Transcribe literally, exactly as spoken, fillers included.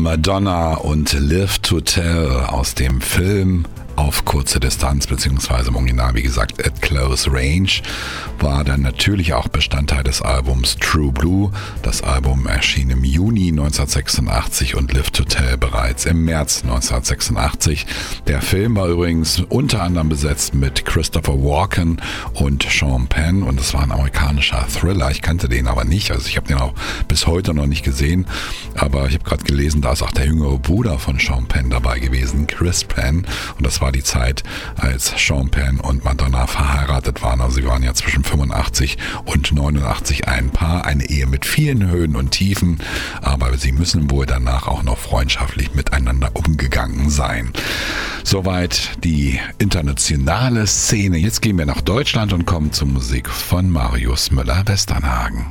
Madonna und Live to Tell aus dem Film Auf kurze Distanz, beziehungsweise im Original, wie gesagt, At Close Range, war dann natürlich auch Bestandteil des Albums True Blue. Das Album erschien im Juni neunzehnhundertsechsundachtzig und Live to Tell bereits im März neunzehnhundertsechsundachtzig. Der Film war übrigens unter anderem besetzt mit Christopher Walken und Sean Penn und es war ein amerikanischer Thriller. Ich kannte den aber nicht, also ich habe den auch bis heute noch nicht gesehen, aber ich habe gerade gelesen, da ist auch der jüngere Bruder von Sean Penn dabei gewesen, Chris Penn, und das war die Zeit, als Sean Penn und Madonna verheiratet waren. Also sie waren ja zwischen fünfundachtzig und neunundachtzig ein Paar, eine Ehe mit vielen Höhen und Tiefen, aber sie müssen wohl danach auch noch freundschaftlich miteinander umgegangen sein. Soweit die internationale Szene. Jetzt gehen wir nach Deutschland und kommen zur Musik von Marius Müller-Westernhagen.